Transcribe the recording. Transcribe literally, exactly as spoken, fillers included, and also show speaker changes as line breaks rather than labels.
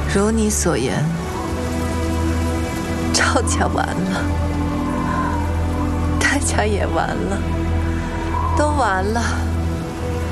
如你所言，赵家完了，大家也完了，都完了。